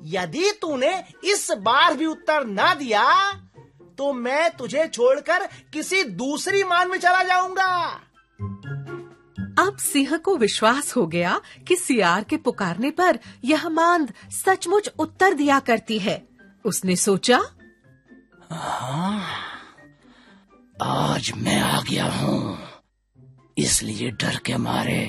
यदि तूने इस बार भी उत्तर ना दिया तो मैं तुझे छोड़कर किसी दूसरी मान में चला जाऊंगा। अब सिंह को विश्वास हो गया कि सियार के पुकारने पर यह मांद सचमुच उत्तर दिया करती है। उसने सोचा, हाँ, आज मैं आ गया हूँ, इसलिए डर के मारे